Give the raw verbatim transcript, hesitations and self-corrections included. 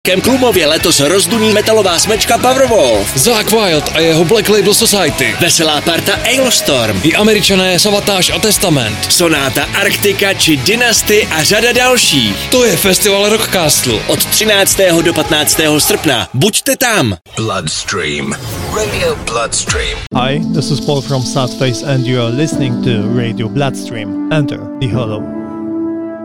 Kem Klumově letos rozduní metalová smečka Powerwolf, Zakk Wylde a jeho Black Label Society, veselá parta Ailstorm, i Američané Savatage a Testament, Sonáta Arktika či Dynasty a řada dalších. To je festival Rock Castle. Od třináctého do patnáctého srpna. Buďte tam. Bloodstream. Radio Bloodstream. Hi, this is Paul from Sadface and you are listening to Radio Bloodstream. Enter the Hollow.